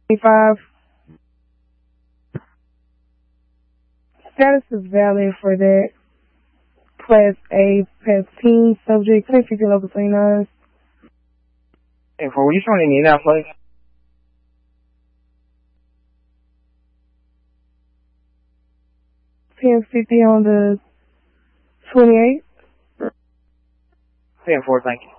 25. Status is valid for that. Class A, Class Team, subject 1050 local 29. And for which one you need now, please? $10.50 on the 28th. 10-4, thank you.